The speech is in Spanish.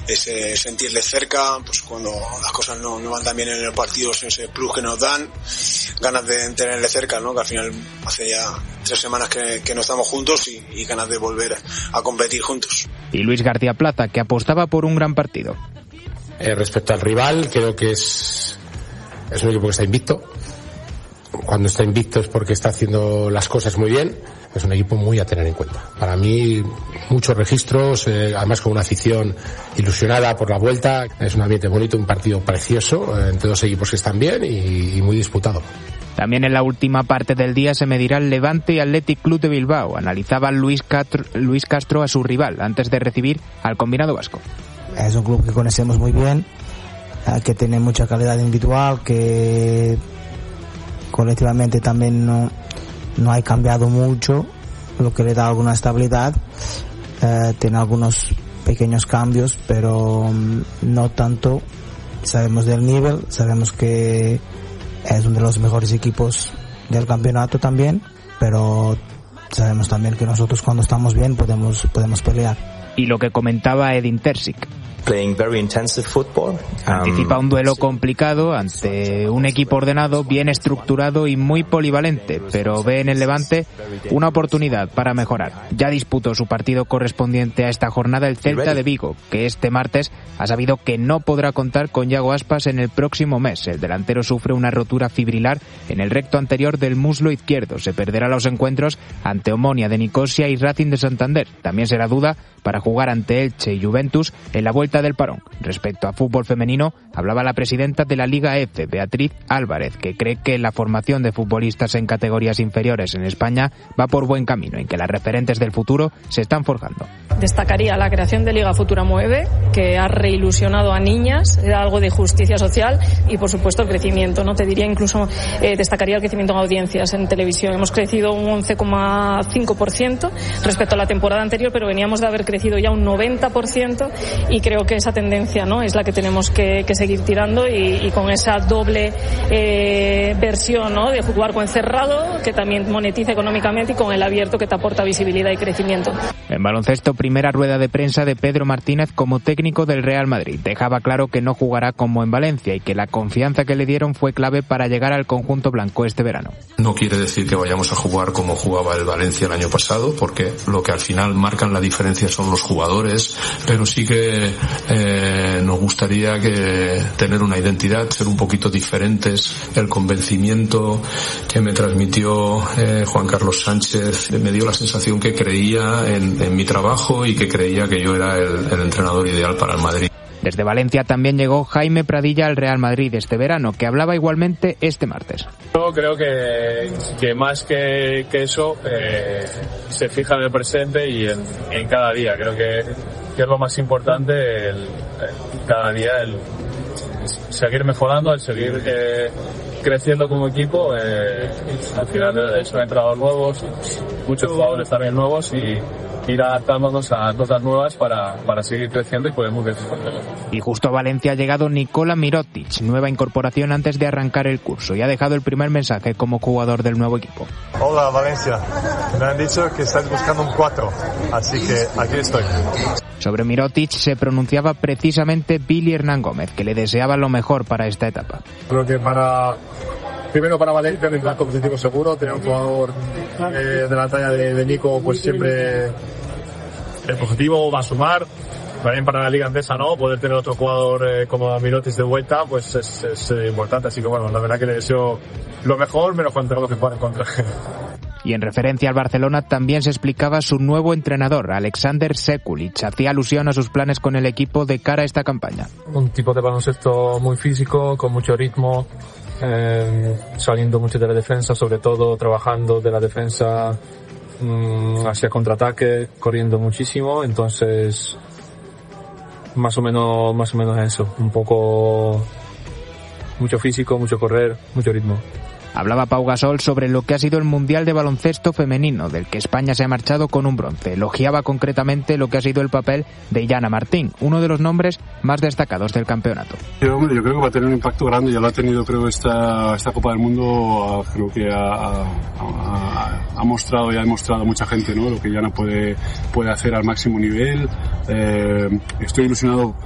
ese sentirle cerca, pues cuando las cosas no van tan bien en el partido, ese plus que nos dan, ganas de tenerle cerca, ¿no? Que al final hace ya 3 semanas que no estamos juntos y ganas de volver a competir juntos. Y Luis García Plaza, que apostaba por un gran partido. Respecto al rival, creo que es un equipo que está invicto. Cuando está invicto es porque está haciendo las cosas muy bien. Es un equipo muy a tener en cuenta. Para mí, muchos registros, además con una afición ilusionada por la vuelta. Es un ambiente bonito, un partido precioso entre 2 equipos que están bien y muy disputado. También en la última parte del día se medirá el Levante y Athletic Club de Bilbao. Analizaba Luis Castro a su rival antes de recibir al combinado vasco. Es un club que conocemos muy bien, que tiene mucha calidad individual, que colectivamente también no ha cambiado mucho, lo que le da alguna estabilidad. Tiene algunos pequeños cambios, pero no tanto. Sabemos del nivel, sabemos que es uno de los mejores equipos del campeonato también, pero sabemos también que nosotros cuando estamos bien podemos pelear. Y lo que comentaba Edin Terzic. Anticipa un duelo complicado ante un equipo ordenado, bien estructurado y muy polivalente, pero ve en el Levante una oportunidad para mejorar. Ya disputó su partido correspondiente a esta jornada el Celta de Vigo, que este martes ha sabido que no podrá contar con Yago Aspas en el próximo mes. El delantero sufre una rotura fibrilar en el recto anterior del muslo izquierdo. Se perderá los encuentros ante Omonia de Nicosia y Racing de Santander. También será duda para jugar ante Elche y Juventus en la vuelta del parón. Respecto a fútbol femenino, hablaba la presidenta de la Liga F, Beatriz Álvarez, que cree que la formación de futbolistas en categorías inferiores en España va por buen camino y que las referentes del futuro se están forjando. Destacaría la creación de Liga Futura Mueve, que ha reilusionado a niñas, era algo de justicia social, y por supuesto el crecimiento, ¿no? Te diría incluso, destacaría el crecimiento en audiencias en televisión. Hemos crecido un 11,5% respecto a la temporada anterior, pero veníamos de haber crecido ya un 90%, y creo que esa tendencia, ¿no?, es la que tenemos que seguir tirando, y con esa doble versión, ¿no?, de jugar con encerrado, que también monetiza económicamente, y con el abierto, que te aporta visibilidad y crecimiento. En baloncesto, primera rueda de prensa de Pedro Martínez como técnico del Real Madrid. Dejaba claro que no jugará como en Valencia y que la confianza que le dieron fue clave para llegar al conjunto blanco este verano. No quiere decir que vayamos a jugar como jugaba el Valencia el año pasado, porque lo que al final marcan la diferencia son los jugadores, pero sí que nos gustaría tener una identidad, ser un poquito diferentes. El convencimiento que me transmitió Juan Carlos Sánchez me dio la sensación que creía en mi trabajo y que creía que yo era el entrenador ideal para el Madrid. Desde Valencia también llegó Jaime Pradilla al Real Madrid este verano, que hablaba igualmente este martes. Yo creo que más que eso se fija en el presente y en cada día. Creo que es lo más importante, cada día el seguir mejorando, el seguir creciendo como equipo. Al final son entrenadores nuevos, muchos jugadores también nuevos, y ir adaptándonos a cosas nuevas para seguir creciendo y poder muy bien. Y justo a Valencia ha llegado Nikola Mirotic, nueva incorporación antes de arrancar el curso, y ha dejado el primer mensaje como jugador del nuevo equipo. Hola Valencia, me han dicho que estás buscando un 4, así que aquí estoy. Sobre Mirotic se pronunciaba precisamente Billy Hernán Gómez, que le deseaba lo mejor para esta etapa. Creo que primero para Valencia es un competitivo seguro, tener un jugador de la talla de Nico, pues siempre el objetivo va a sumar. También para la Liga Andesa, ¿no? Poder tener otro jugador como Mirotic de vuelta, pues es importante. Así que bueno, la verdad que le deseo lo mejor, menos contra lo que pueda encontrar. Y en referencia al Barcelona también se explicaba su nuevo entrenador, Alexander Sekulic. Hacía alusión a sus planes con el equipo de cara a esta campaña. Un tipo de baloncesto muy físico, con mucho ritmo, saliendo mucho de la defensa, sobre todo trabajando de la defensa hacia contraataque, corriendo muchísimo. Entonces más o menos eso, un poco, mucho físico, mucho correr, mucho ritmo. Hablaba Pau Gasol sobre lo que ha sido el Mundial de Baloncesto Femenino, del que España se ha marchado con un bronce. Elogiaba concretamente lo que ha sido el papel de Illana Martín, uno de los nombres más destacados del campeonato. Yo creo que va a tener un impacto grande, ya lo ha tenido, creo, esta Copa del Mundo. Creo que ha mostrado y ha demostrado a mucha gente, ¿no?, lo que Illana puede hacer al máximo nivel. Estoy ilusionado